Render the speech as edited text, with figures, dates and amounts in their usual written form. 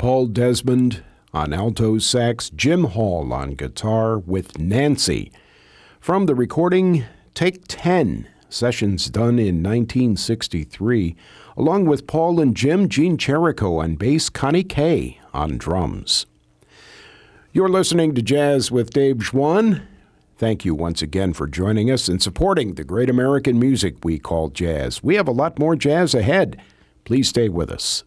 Paul Desmond on alto sax, Jim Hall on guitar with Nancy. From the recording Take 10, sessions done in 1963, along with Paul and Jim, Gene Cherico on bass, Connie Kay on drums. You're listening to Jazz with Dave Schwann. Thank you once again for joining us and supporting the great American music we call jazz. We have a lot more jazz ahead. Please stay with us.